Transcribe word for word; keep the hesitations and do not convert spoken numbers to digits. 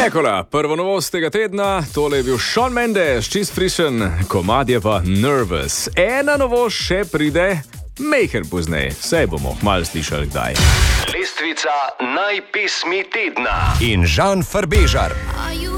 Ekola, prvo novost tega tedna, tole je bil Shawn Mendes, čist frišen, komad je pa Nervous. Ena novost še pride, mejher pozneje, vse bomo malo slišali kdaj. Lestvica najpesmi tedna in Žan Farbežar.